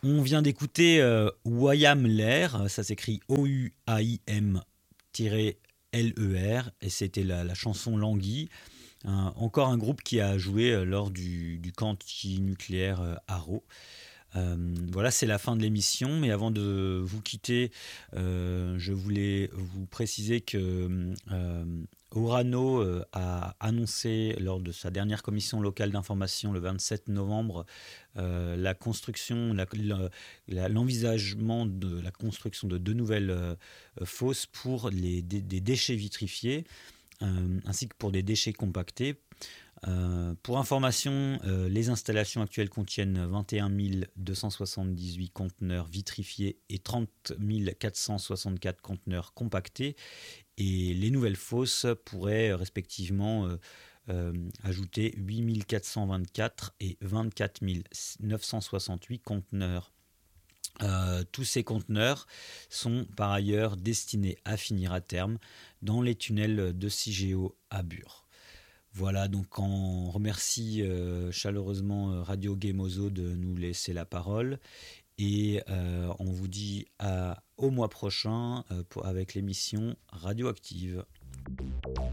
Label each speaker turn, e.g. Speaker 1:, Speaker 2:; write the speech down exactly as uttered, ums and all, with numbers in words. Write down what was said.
Speaker 1: On vient d'écouter euh, Wayam Ler, ça s'écrit O U A I M-L E R, et c'était la, la chanson Languille. Un- encore un groupe qui a joué euh, lors du, du camp anti-nucléaire euh, Haro. Euh, voilà, c'est la fin de l'émission, mais avant de vous quitter, euh, je voulais vous préciser que euh, Orano euh, a annoncé lors de sa dernière commission locale d'information le vingt-sept novembre euh, la construction, la- la- la- l'envisagement de la construction de deux nouvelles euh, fosses pour les, des, des déchets vitrifiés, euh, ainsi que pour des déchets compactés. Euh, pour information, euh, les installations actuelles contiennent vingt et un mille deux cent soixante-dix-huit conteneurs vitrifiés et trente mille quatre cent soixante-quatre conteneurs compactés. Et les nouvelles fosses pourraient euh, respectivement euh, euh, ajouter huit mille quatre cent vingt-quatre et vingt-quatre mille neuf cent soixante-huit conteneurs. Euh, tous ces conteneurs sont par ailleurs destinés à finir à terme dans les tunnels de Cigéo à Bure. Voilà, donc on remercie euh, chaleureusement euh, Radio Gemozo de nous laisser la parole et euh, on vous dit à, au mois prochain euh, pour, avec l'émission Radioactive.